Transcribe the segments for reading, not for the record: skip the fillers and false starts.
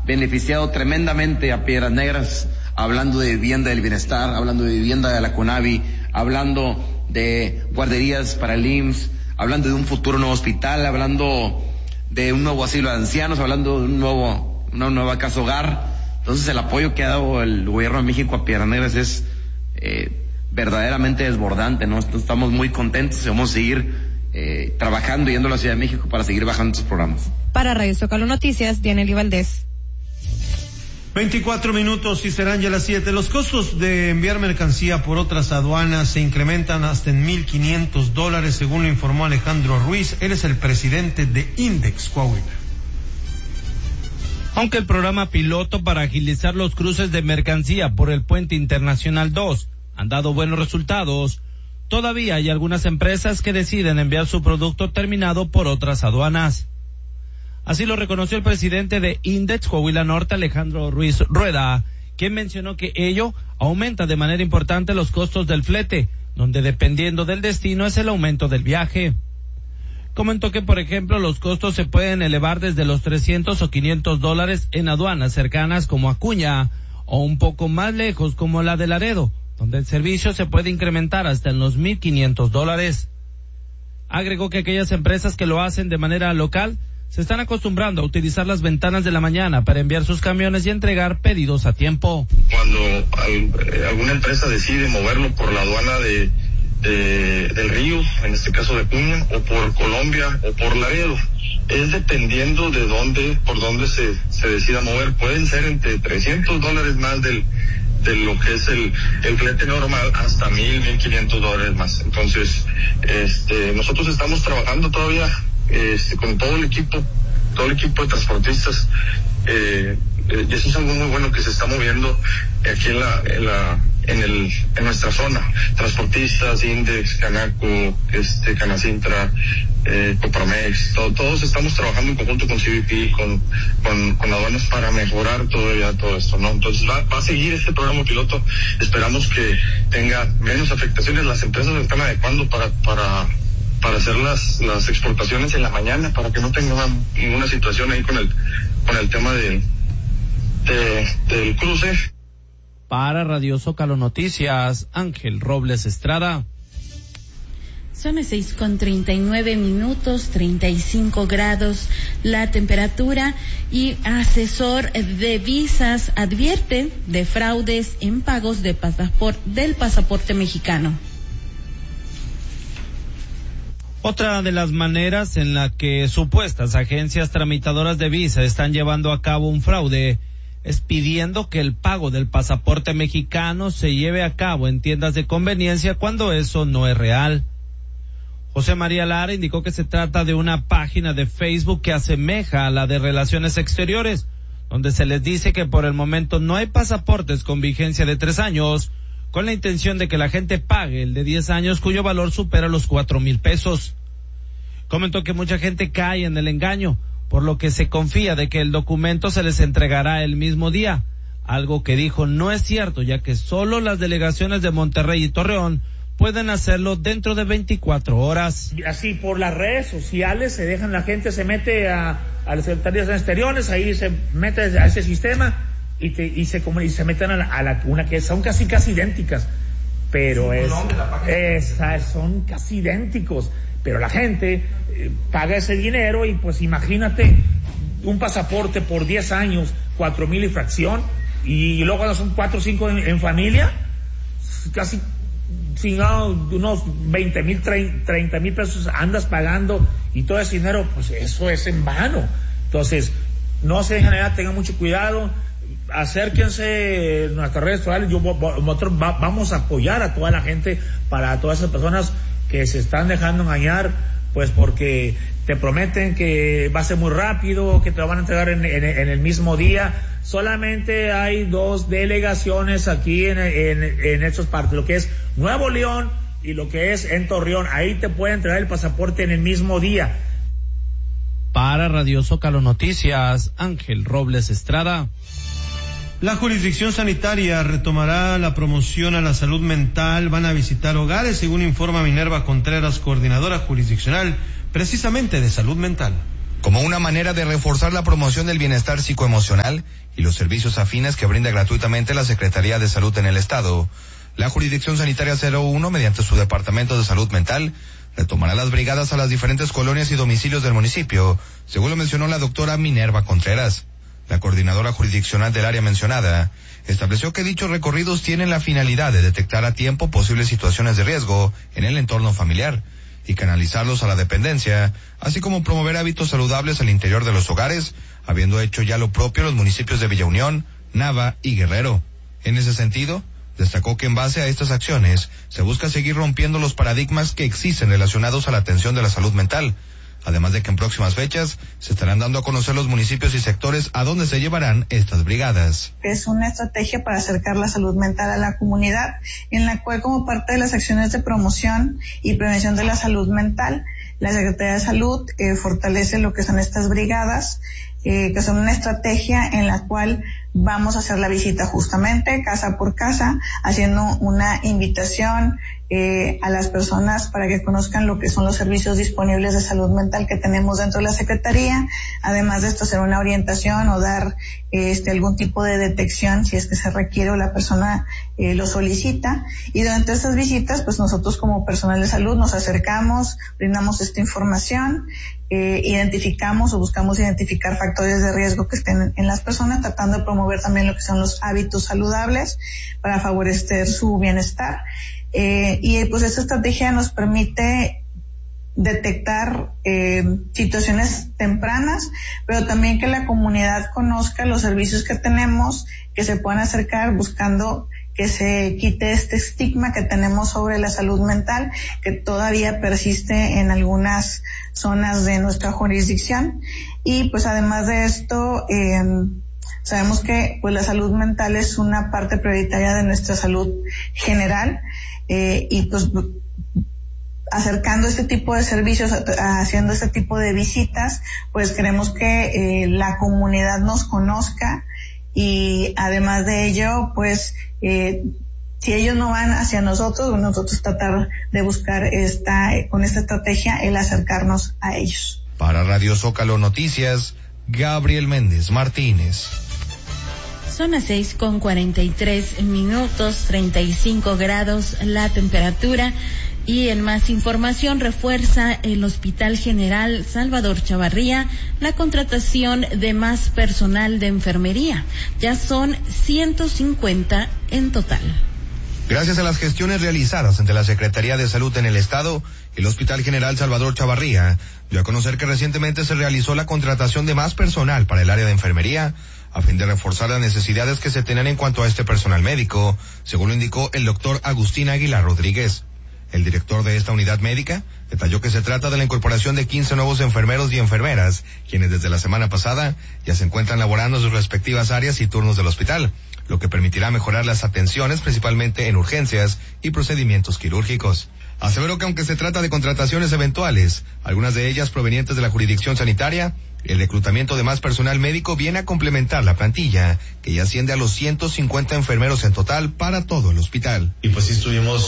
beneficiado tremendamente a Piedras Negras, hablando de vivienda del bienestar, hablando de vivienda de la CONAVI, hablando de guarderías para el IMSS, hablando de un futuro nuevo hospital, hablando de un nuevo asilo de ancianos, hablando de una nueva casa hogar. Entonces el apoyo que ha dado el gobierno de México a Piedras Negras es verdaderamente desbordante, ¿no? Estamos muy contentos y vamos a seguir trabajando yendo a la Ciudad de México para seguir bajando estos programas. Para Radio Zócalo Noticias, Dianely Valdés. 24 minutos y serán ya las 7. Los costos de enviar mercancía por otras aduanas se incrementan hasta en $1,500, según lo informó Alejandro Ruiz. Él es el presidente de Index Coahuila. Aunque el programa piloto para agilizar los cruces de mercancía por el Puente Internacional 2 han dado buenos resultados, todavía hay algunas empresas que deciden enviar su producto terminado por otras aduanas. Así lo reconoció el presidente de Index Coahuila Norte, Alejandro Ruiz Rueda, quien mencionó que ello aumenta de manera importante los costos del flete, donde dependiendo del destino es el aumento del viaje. Comentó que, por ejemplo, los costos se pueden elevar desde los $300 o $500 en aduanas cercanas como Acuña, o un poco más lejos como la de Laredo, donde el servicio se puede incrementar hasta en los $1,500. Agregó que aquellas empresas que lo hacen de manera local se están acostumbrando a utilizar las ventanas de la mañana para enviar sus camiones y entregar pedidos a tiempo. Cuando alguna empresa decide moverlo por la aduana del Río, en este caso de Acuña, o por Colombia, o por Laredo, es dependiendo de por dónde se decida mover. Pueden ser entre $300 más de lo que es el flete normal, hasta $1,500 más. Entonces, nosotros estamos trabajando todavía con todo el equipo de transportistas, y eso es algo muy bueno que se está moviendo aquí en nuestra zona. Transportistas, Index, Canaco, Canacintra, Copramex, todos estamos trabajando en conjunto con CBP, con aduanas para mejorar todavía todo esto, ¿no? Entonces va a seguir este programa piloto. Esperamos que tenga menos afectaciones. Las empresas se están adecuando para hacer las exportaciones en la mañana, para que no tengan ninguna situación ahí con el tema del cruce. Para Radio Zócalo Noticias, Ángel Robles Estrada. Son las 6:39, 35 grados la temperatura, y asesor de visas advierte de fraudes en pagos del pasaporte mexicano. Otra de las maneras en la que supuestas agencias tramitadoras de visa están llevando a cabo un fraude es pidiendo que el pago del pasaporte mexicano se lleve a cabo en tiendas de conveniencia cuando eso no es real. José María Lara indicó que se trata de una página de Facebook que asemeja a la de Relaciones Exteriores, donde se les dice que por el momento no hay pasaportes con vigencia de 3 años, con la intención de que la gente pague el de 10 años cuyo valor supera los 4,000 pesos. Comentó que mucha gente cae en el engaño, por lo que se confía de que el documento se les entregará el mismo día, algo que dijo no es cierto, ya que solo las delegaciones de Monterrey y Torreón pueden hacerlo dentro de 24 horas. Así por las redes sociales la gente se mete a las secretarías de exteriores, ahí se mete a ese sistema y se meten a una que son casi idénticas, pero son casi idénticos, pero la gente paga ese dinero y pues imagínate un pasaporte por 10 años, 4,000 y fracción, y luego cuando son 4 o 5 en familia, casi unos 20,000, 30,000 pesos andas pagando, y todo ese dinero, pues eso es en vano. Entonces, no se dejen nada, tengan mucho cuidado, acérquense en nuestras redes sociales. Nosotros vamos a apoyar a toda la gente, para todas esas personas que se están dejando engañar, pues porque te prometen que va a ser muy rápido, que te lo van a entregar en el mismo día. Solamente hay 2 delegaciones aquí en esas partes, lo que es Nuevo León y lo que es en Torreón. Ahí te pueden entregar el pasaporte en el mismo día. Para Radio Zócalo Noticias, Ángel Robles Estrada. La jurisdicción sanitaria retomará la promoción a la salud mental. Van a visitar hogares, según informa Minerva Contreras, coordinadora jurisdiccional precisamente de salud mental. como una manera de reforzar la promoción del bienestar psicoemocional y los servicios afines que brinda gratuitamente la Secretaría de Salud en el Estado. La Jurisdicción Sanitaria 01, mediante su Departamento de Salud Mental, retomará las brigadas a las diferentes colonias y domicilios del municipio, según lo mencionó la doctora Minerva Contreras. La coordinadora jurisdiccional del área mencionada estableció que dichos recorridos tienen la finalidad de detectar a tiempo posibles situaciones de riesgo en el entorno familiar y canalizarlos a la dependencia, así como promover hábitos saludables al interior de los hogares, habiendo hecho ya lo propio los municipios de Villa Unión, Nava y Guerrero. En ese sentido, destacó que en base a estas acciones se busca seguir rompiendo los paradigmas que existen relacionados a la atención de la salud mental, además de que en próximas fechas se estarán dando a conocer los municipios y sectores a donde se llevarán estas brigadas. Es una estrategia para acercar la salud mental a la comunidad, en la cual, como parte de las acciones de promoción y prevención de la salud mental, la Secretaría de Salud fortalece lo que son estas brigadas, que son una estrategia en la cual vamos a hacer la visita justamente casa por casa, haciendo una invitación a las personas para que conozcan lo que son los servicios disponibles de salud mental que tenemos dentro de la Secretaría. Además de esto, hacer una orientación o dar algún tipo de detección si es que se requiere o la persona lo solicita. Y durante estas visitas, pues nosotros como personal de salud nos acercamos, brindamos esta información, identificamos o buscamos identificar factores de riesgo que estén en las personas, tratando de promover también lo que son los hábitos saludables para favorecer su bienestar. Y pues esta estrategia nos permite detectar situaciones tempranas, pero también que la comunidad conozca los servicios que tenemos, que se puedan acercar buscando que se quite este estigma que tenemos sobre la salud mental, que todavía persiste en algunas zonas de nuestra jurisdicción. Y pues además de esto, sabemos que pues la salud mental es una parte prioritaria de nuestra salud general, y pues acercando este tipo de servicios, haciendo este tipo de visitas, pues queremos que la comunidad nos conozca, y además de ello, pues si ellos no van hacia nosotros, nosotros tratar de buscar con esta estrategia el acercarnos a ellos. Para Radio Zócalo Noticias, Gabriel Méndez Martínez. Son las 6:43, 35 grados la temperatura. Y en más información, refuerza el Hospital General Salvador Chavarría la contratación de más personal de enfermería. Ya son 150 en total. Gracias a las gestiones realizadas ante la Secretaría de Salud en el Estado, el Hospital General Salvador Chavarría dio a conocer que recientemente se realizó la contratación de más personal para el área de enfermería, a fin de reforzar las necesidades que se tenían en cuanto a este personal médico, según lo indicó el doctor Agustín Aguilar Rodríguez. El director de esta unidad médica detalló que se trata de la incorporación de 15 nuevos enfermeros y enfermeras, quienes desde la semana pasada ya se encuentran laborando en sus respectivas áreas y turnos del hospital, lo que permitirá mejorar las atenciones principalmente en urgencias y procedimientos quirúrgicos. Aseveró que aunque se trata de contrataciones eventuales, algunas de ellas provenientes de la jurisdicción sanitaria, el reclutamiento de más personal médico viene a complementar la plantilla, que ya asciende a los 150 enfermeros en total para todo el hospital. Y pues sí estuvimos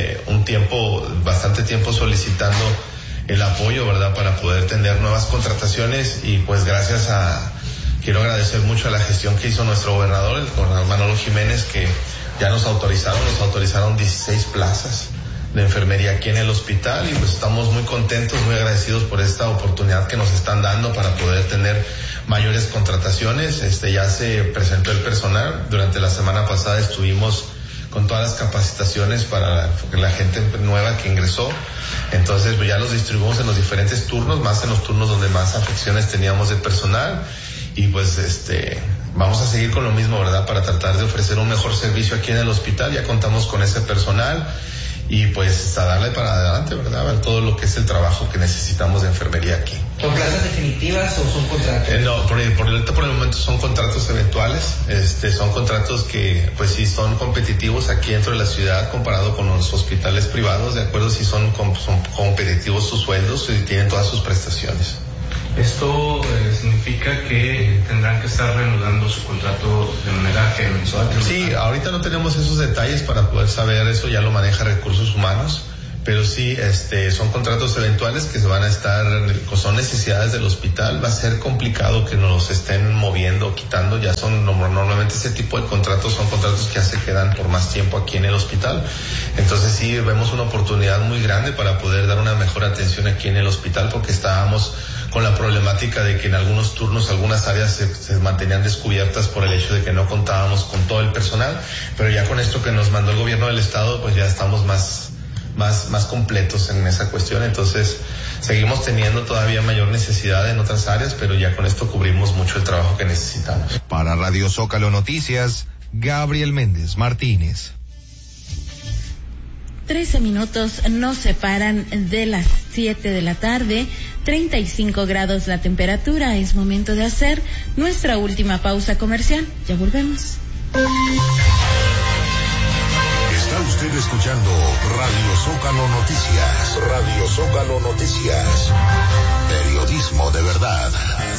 bastante tiempo solicitando el apoyo, ¿verdad?, para poder tener nuevas contrataciones, y pues quiero agradecer mucho a la gestión que hizo nuestro gobernador, el gobernador Manolo Jiménez, que ya nos autorizaron 16 plazas de enfermería aquí en el hospital, y pues estamos muy contentos, muy agradecidos por esta oportunidad que nos están dando para poder tener mayores contrataciones. Ya se presentó el personal. Durante la semana pasada estuvimos con todas las capacitaciones para la gente nueva que ingresó. Entonces pues ya los distribuimos en los diferentes turnos, más en los turnos donde más afecciones teníamos de personal, y pues vamos a seguir con lo mismo, ¿verdad?, para tratar de ofrecer un mejor servicio aquí en el hospital. Ya contamos con ese personal, y pues a darle para adelante, ¿verdad?, a todo lo que es el trabajo que necesitamos de enfermería aquí. ¿Son plazas definitivas o son contratos? No, por el momento son contratos eventuales. Son contratos que pues sí son competitivos aquí dentro de la ciudad comparado con los hospitales privados, de acuerdo, si son competitivos sus sueldos y tienen todas sus prestaciones. Esto significa que tendrán que estar reanudando su contrato de manera mensual. Sí, ahorita no tenemos esos detalles para poder saber eso, ya lo maneja Recursos Humanos, pero sí, son contratos eventuales que se van a estar, son necesidades del hospital, va a ser complicado que nos los estén moviendo o quitando, ya son, normalmente ese tipo de contratos son contratos que ya se quedan por más tiempo aquí en el hospital, entonces sí vemos una oportunidad muy grande para poder dar una mejor atención aquí en el hospital, porque estábamos con la problemática de que en algunos turnos, algunas áreas se mantenían descubiertas por el hecho de que no contábamos con todo el personal, pero ya con esto que nos mandó el gobierno del estado, pues ya estamos más completos en esa cuestión, entonces seguimos teniendo todavía mayor necesidad en otras áreas, pero ya con esto cubrimos mucho el trabajo que necesitamos. Para Radio Zócalo Noticias, Gabriel Méndez Martínez. 13 minutos nos separan de las 7 de la tarde, 35 grados la temperatura. Es momento de hacer nuestra última pausa comercial. Ya volvemos. Está usted escuchando Radio Zócalo Noticias. Radio Zócalo Noticias. Periodismo de verdad.